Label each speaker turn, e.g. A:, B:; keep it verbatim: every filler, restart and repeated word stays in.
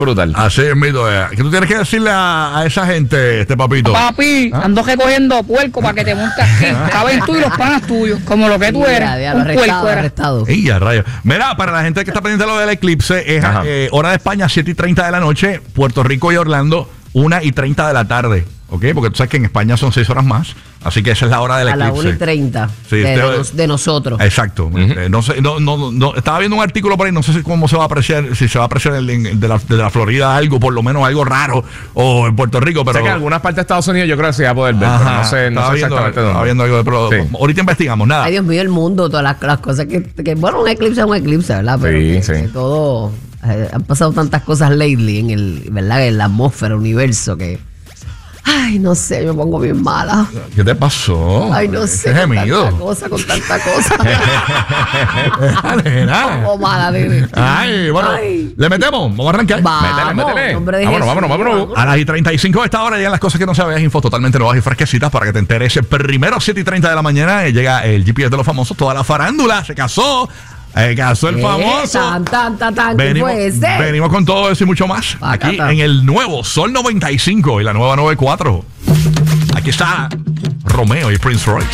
A: Brutal.
B: Así es, mito. ¿Qué tú tienes que decirle a, a esa gente, este papito?
C: Papi, ¿Ah? ando recogiendo puerco para que te montes aquí. Caben tú y los panas tuyos, como lo que tú eres.
D: Mira, ya,
C: un
D: arrestado,
C: puerco era.
D: arrestado.
B: ¡Ey, a rayos! Mira, para la gente que está pendiente de lo del eclipse, es eh, hora de España, siete y treinta de la noche, Puerto Rico y Orlando, una y treinta de la tarde. ¿Ok? Porque tú sabes que en España son seis horas más. Así que esa es la hora del
D: a
B: eclipse.
D: A la una y treinta
B: sí,
D: de,
B: usted,
D: de, nos, de nosotros.
B: Exacto. Uh-huh. eh, no sé, no, no, no, estaba viendo un artículo por ahí, no sé si cómo se va a apreciar, si se va a apreciar el, en, de, la, de la Florida algo, por lo menos algo raro, o en Puerto Rico, pero...
A: Sé que en algunas partes de Estados Unidos yo creo que se va a poder ver,
B: Ajá,
A: pero no sé, no sé
B: viendo,
A: exactamente dónde.
B: Estaba viendo algo de... Pero, sí. Ahorita investigamos, nada.
D: Ay, Dios mío, el mundo, todas las, las cosas que, que... Bueno, un eclipse es un eclipse, ¿verdad? Pero
A: sí,
D: que,
A: sí.
D: que todo... Eh, han pasado tantas cosas lately en el, ¿verdad? En la atmósfera, el universo, que... Ay, no sé, me pongo bien mala.
B: ¿Qué te pasó?
D: Ay, no sé.
B: Con
D: tanta cosa, con tanta cosa.
B: dale, dale.
D: Oh, mala, bebé.
B: Ay, bueno,
D: Ay.
B: ¿le metemos? Vamos a arrancar.
D: Vamos,
A: métele, métele.
D: nombre de
A: Vámonos,
D: Jesús.
A: vámonos, vámonos.
B: A las y treinta y cinco de esta hora llegan las cosas que no sabías, infos totalmente nuevas y fresquecitas para que te enteres. Primero, siete y treinta de la mañana, eh, llega el G P S de los famosos, toda la farándula, se casó. Eh, casó el
D: Eh,
B: famoso.
D: Tan, tan, tan, tan. ¿Qué
B: Venimos,
D: fue ese?
B: venimos con todo eso y mucho más.
D: Acá
B: aquí
D: está.
B: en el nuevo Sol noventa y cinco y la nueva noventa y cuatro. Aquí está Romeo y Prince Royce.